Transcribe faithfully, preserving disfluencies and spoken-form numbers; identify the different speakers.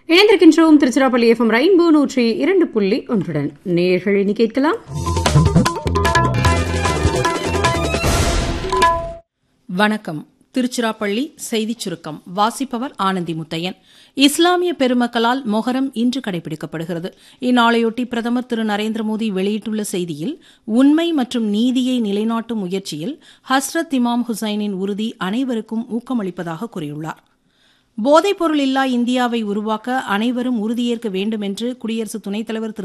Speaker 1: இணைந்திருக்கின்றோம் Tiruchirappalli FM rainbow நூற்றி இரண்டு புள்ளி ஒன்றுடன். நேயர்கள் இனி கேட்கலாம்.
Speaker 2: வணக்கம். திருச்சிராப்பள்ளி செய்திச் சுருக்கம் வாசிப்பவர் ஆனந்தி முத்தையன். இஸ்லாமிய பெருமக்களால் மொஹரம் இன்று கடைபிடிக்கப்படுகிறது. இந்நாளையொட்டி பிரதமர் திரு நரேந்திர மோடி வெளியிட்டுள்ள செய்தியில், உண்மை மற்றும் நீதியை நிலைநாட்டும் முயற்சியில் ஹஸ்ரத் இமாம் ஹுசைனின் உறுதி அனைவருக்கும் ஊக்கமளிப்பதாக கூறியுள்ளார். போதைப்பொருள் இல்லா இந்தியாவை உருவாக்க அனைவரும் உறுதியேற்க வேண்டும் என்று குடியரசு துணைத் தலைவர் திரு